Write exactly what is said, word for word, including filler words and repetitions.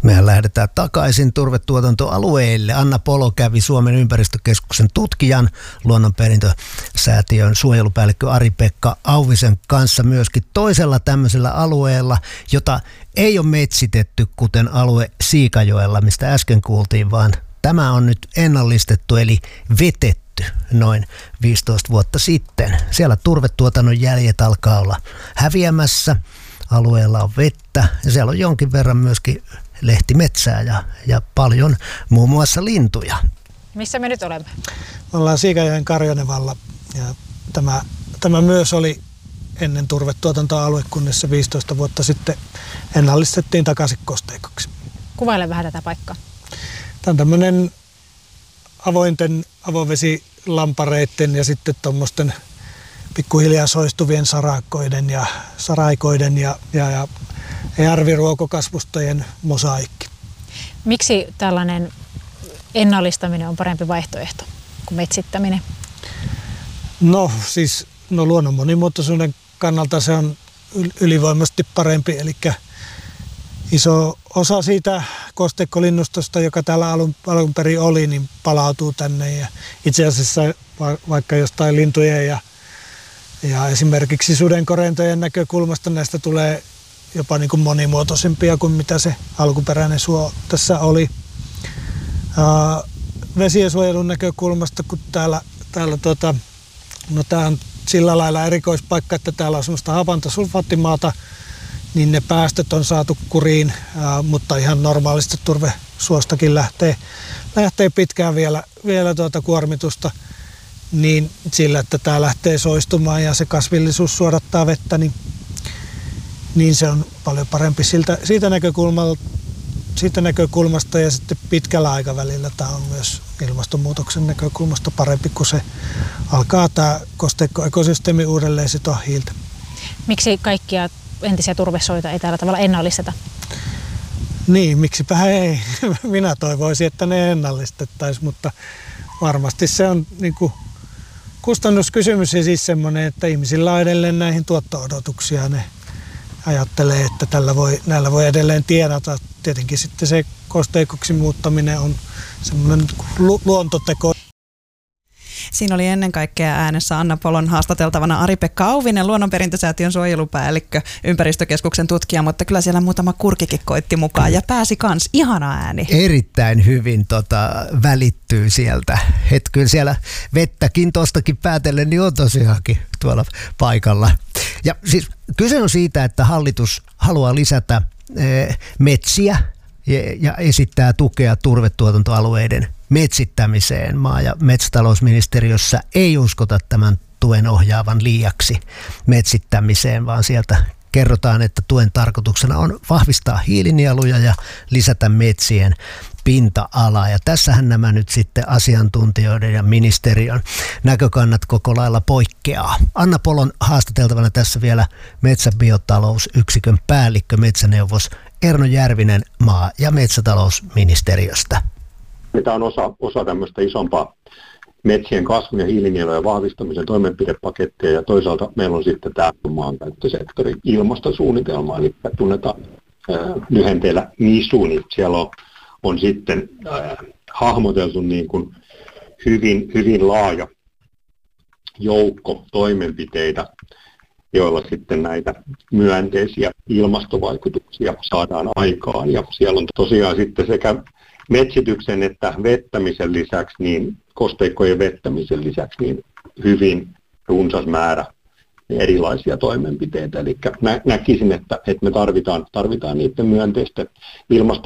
Mehän lähdetään takaisin turvetuotantoalueille. Anna Polo kävi Suomen ympäristökeskuksen tutkijan, luonnonperintösäätiön suojelupäällikkö Ari-Pekka Auvisen kanssa myöskin toisella tämmöisellä alueella, jota ei ole metsitetty, kuten alue Siikajoella, mistä äsken kuultiin, vaan tämä on nyt ennallistettu eli vetetty noin viisitoista vuotta sitten. Siellä turvetuotannon jäljet alkaa olla häviämässä. Alueella on vettä ja siellä on jonkin verran myöskin lehtimetsää ja, ja paljon muun muassa lintuja. Missä me nyt olemme? Me ollaan Siikajoen Karjonevalla ja tämä, tämä myös oli ennen turvetuotantoalue, kunnes se viisitoista vuotta sitten ennallistettiin takaisin kosteikoksi. Kuvaile vähän tätä paikkaa. Tämä on tämmöinen avointen avovesilampareiden ja sitten tuommoisten pikkuhiljaa soistuvien sarakoiden ja saraikoiden ja, ja, ja järviruokokasvustojen mosaikki. Miksi tällainen ennallistaminen on parempi vaihtoehto kuin metsittäminen? No siis no luonnon monimuotoisuuden kannalta se on ylivoimaisesti parempi, eli iso osa siitä kosteikkolinnustosta, joka täällä alun, alun perin oli, niin palautuu tänne. Ja itse asiassa vaikka jostain lintujen ja, ja esimerkiksi sudenkorentojen näkökulmasta näistä tulee jopa niin kuin monimuotoisempia kuin mitä se alkuperäinen suo tässä oli. Ää, vesiensuojelun näkökulmasta, kun täällä, täällä tuota, no tää on sillä lailla erikoispaikka, että täällä on semmoista hapantasulfaattimaata, niin ne päästöt on saatu kuriin, ää, mutta ihan normaalista turvesuostakin lähtee, lähtee pitkään vielä, vielä tuota kuormitusta, niin sillä, että tämä lähtee soistumaan ja se kasvillisuus suodattaa vettä, niin, niin se on paljon parempi siltä, siitä, näkökulmasta, siitä näkökulmasta ja sitten pitkällä aikavälillä tämä on myös ilmastonmuutoksen näkökulmasta parempi, kun se alkaa tämä kosteikkoekosysteemi uudelleen sitoa hiiltä. Miksi kaikkia entisiä turvesoita ei tällä tavalla ennallisteta? Niin, miksipä ei. Minä toivoisin, että ne ennallistettaisiin, mutta varmasti se on niin kuin kustannuskysymys ja siis semmoinen, että ihmisillä on edelleen näihin tuotto-odotuksia. Ne ajattelee, että tällä voi, näillä voi edelleen tienata. Tietenkin sitten se kosteikoksi muuttaminen on semmoinen lu- luontoteko. Siinä oli ennen kaikkea äänessä Anna Polon haastateltavana Ari-Pekka Auvinen, luonnonperintösäätiön suojelupäällikkö, ympäristökeskuksen tutkija, mutta kyllä siellä muutama kurkikin koitti mukaan ja pääsi kans. Ihana ääni. Erittäin hyvin tota, välittyy sieltä. Et kyllä siellä vettäkin tostakin päätellen niin on tosiaankin tuolla paikalla. Ja siis kyse on siitä, että hallitus haluaa lisätä e, metsiä ja, ja esittää tukea turvetuotantoalueiden metsittämiseen. Maa- ja metsätalousministeriössä ei uskota tämän tuen ohjaavan liiaksi metsittämiseen, vaan sieltä kerrotaan, että tuen tarkoituksena on vahvistaa hiilinieluja ja lisätä metsien pinta-alaa. Ja tässähän nämä nyt sitten asiantuntijoiden ja ministeriön näkökannat koko lailla poikkeaa. Anna Polon haastateltavana tässä vielä metsäbiotalousyksikön päällikkö, metsäneuvos Erno Järvinen maa- ja metsätalousministeriöstä. Tämä on osa, osa tämmöistä isompaa metsien kasvun ja hiilinielujen vahvistamisen toimenpidepakettia ja toisaalta meillä on sitten tämä maankäyttösektorin ilmastosuunnitelma, eli tunnetaan äh, lyhenteellä NISU, niin siellä on, on sitten äh, hahmoteltu niin kuin hyvin, hyvin laaja joukko toimenpiteitä, joilla sitten näitä myönteisiä ilmastovaikutuksia saadaan aikaan. Ja siellä on tosiaan sitten sekä metsityksen että vettämisen lisäksi, niin kosteikkojen vettämisen lisäksi, niin hyvin runsas määrä erilaisia toimenpiteitä. Eli nä- näkisin, että, että me tarvitaan, tarvitaan niiden myönteisten ilmasto